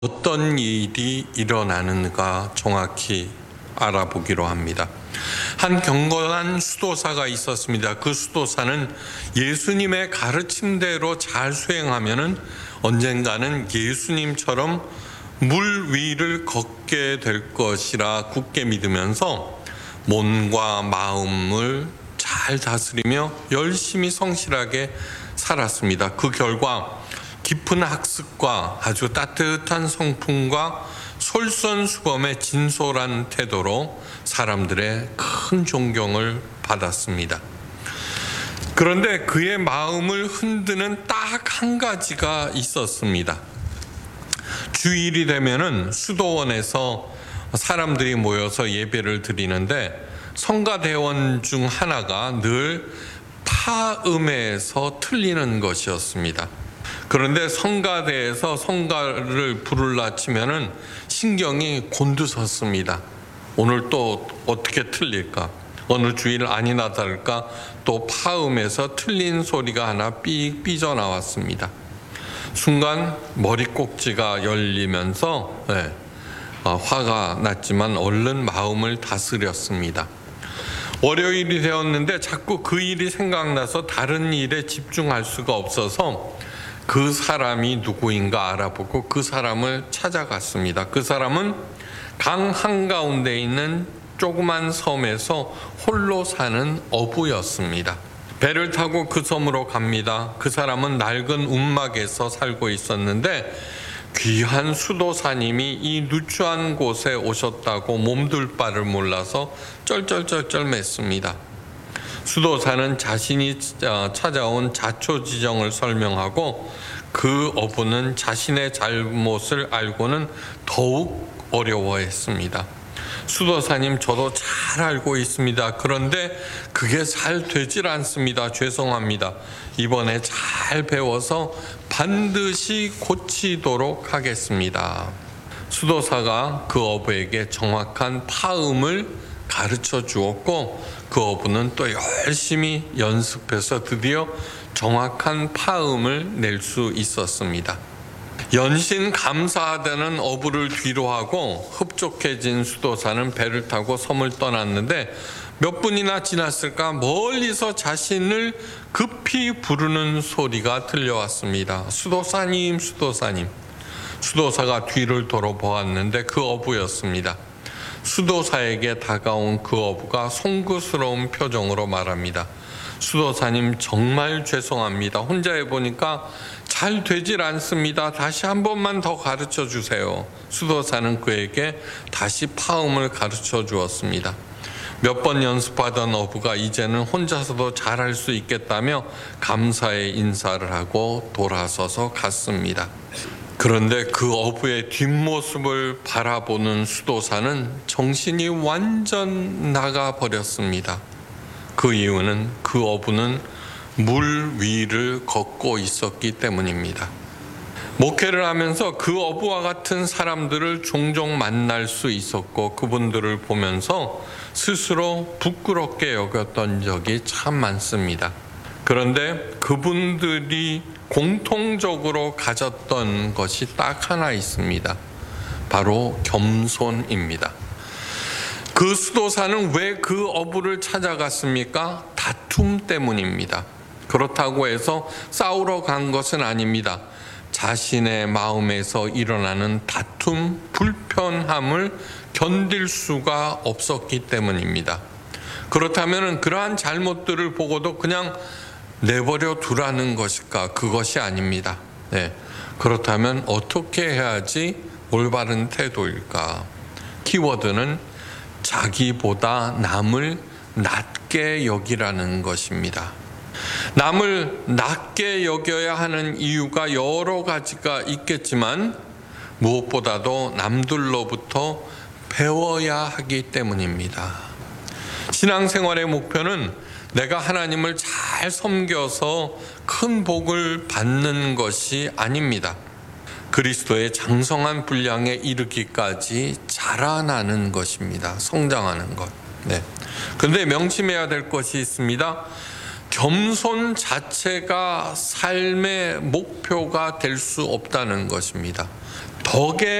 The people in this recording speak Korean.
어떤 일이 일어나는가 정확히 알아보기로 합니다. 한 경건한 수도사가 있었습니다. 그 수도사는 예수님의 가르침대로 잘 수행하면은 언젠가는 예수님처럼 물 위를 걷게 될 것이라 굳게 믿으면서 몸과 마음을 잘 다스리며 열심히 성실하게 살았습니다. 그 결과 깊은 학습과 아주 따뜻한 성품과 솔선수범의 진솔한 태도로 사람들의 큰 존경을 받았습니다. 그런데 그의 마음을 흔드는 딱 한 가지가 있었습니다. 주일이 되면은 수도원에서 사람들이 모여서 예배를 드리는데 성가대원 중 하나가 늘 파음에서 틀리는 것이었습니다. 그런데 성가대에서 성가를 부르려 치면은 신경이 곤두섰습니다. 오늘 또 어떻게 틀릴까? 어느 주일 아니나 다를까 또 파음에서 틀린 소리가 하나 삑 삐져나왔습니다. 순간 머리 꼭지가 열리면서 화가 났지만 얼른 마음을 다스렸습니다. 월요일이 되었는데 자꾸 그 일이 생각나서 다른 일에 집중할 수가 없어서 그 사람이 누구인가 알아보고 그 사람을 찾아갔습니다. 그 사람은 강 한가운데 있는 조그만 섬에서 홀로 사는 어부였습니다. 배를 타고 그 섬으로 갑니다. 그 사람은 낡은 움막에서 살고 있었는데 귀한 수도사님이 이 누추한 곳에 오셨다고 몸둘 바를 몰라서 쩔쩔쩔쩔 맸습니다. 수도사는 자신이 찾아온 자초지정을 설명하고 그 어부는 자신의 잘못을 알고는 더욱 어려워했습니다. 수도사님, 저도 잘 알고 있습니다. 그런데 그게 잘 되질 않습니다. 죄송합니다. 이번에 잘 배워서 반드시 고치도록 하겠습니다. 수도사가 그 어부에게 정확한 파음을 가르쳐 주었고 그 어부는 또 열심히 연습해서 드디어 정확한 파음을 낼 수 있었습니다. 연신 감사하다는 어부를 뒤로 하고 흡족해진 수도사는 배를 타고 섬을 떠났는데 몇 분이나 지났을까 멀리서 자신을 급히 부르는 소리가 들려왔습니다. 수도사님, 수도사님. 수도사가 뒤를 돌아보았는데 그 어부였습니다. 수도사에게 다가온 그 어부가 송구스러운 표정으로 말합니다. 수도사님, 정말 죄송합니다. 혼자 해보니까 잘 되질 않습니다. 다시 한 번만 더 가르쳐 주세요. 수도사는 그에게 다시 파음을 가르쳐 주었습니다. 몇 번 연습하던 어부가 이제는 혼자서도 잘할 수 있겠다며 감사의 인사를 하고 돌아서서 갔습니다. 그런데 그 어부의 뒷모습을 바라보는 수도사는 정신이 완전 나가버렸습니다. 그 이유는 그 어부는 물 위를 걷고 있었기 때문입니다. 목회를 하면서 그 어부와 같은 사람들을 종종 만날 수 있었고 그분들을 보면서 스스로 부끄럽게 여겼던 적이 참 많습니다. 그런데 그분들이 공통적으로 가졌던 것이 딱 하나 있습니다. 바로 겸손입니다. 그 수도사는 왜 그 어부를 찾아갔습니까? 다툼 때문입니다. 그렇다고 해서 싸우러 간 것은 아닙니다. 자신의 마음에서 일어나는 다툼, 불편함을 견딜 수가 없었기 때문입니다. 그렇다면 그러한 잘못들을 보고도 그냥 내버려 두라는 것일까? 그것이 아닙니다. 그렇다면 어떻게 해야지 올바른 태도일까? 키워드는 자기보다 남을 낮게 여기라는 것입니다. 남을 낮게 여겨야 하는 이유가 여러 가지가 있겠지만 무엇보다도 남들로부터 배워야 하기 때문입니다. 신앙생활의 목표는 내가 하나님을 잘 섬겨서 큰 복을 받는 것이 아닙니다. 그리스도의 장성한 분량에 이르기까지 자라나는 것입니다. 성장하는 것. 그런데 명심해야 될 것이 있습니다. 겸손 자체가 삶의 목표가 될 수 없다는 것입니다. 덕에